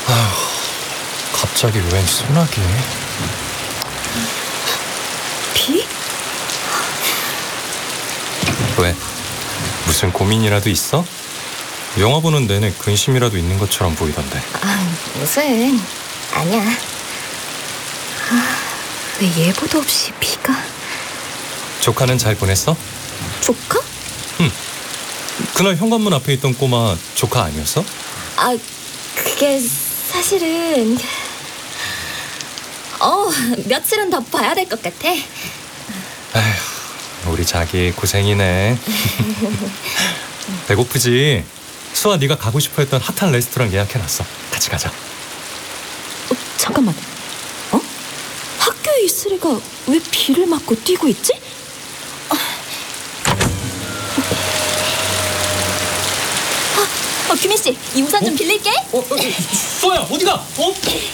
갑자기 웬 소나기? 비? 왜? 무슨 고민이라도 있어? 영화 보는 내내 근심이라도 있는 것처럼 보이던데. 무슨 아니야. 왜 예보도 없이 비가? 조카는 잘 보냈어? 조카? 그날 현관문 앞에 있던 꼬마 조카 아니었어? 그게 사실은 며칠은 더 봐야 될 것 같아. 에휴, 우리 자기 고생이네. 배고프지? 수아 네가 가고 싶어 했던 핫한 레스토랑 예약해놨어. 같이 가자. 잠깐만. 학교에 있으리가 왜 비를 맞고 뛰고 있지? 규민 씨, 이 우산 좀 빌릴게. 수아야, 어디가?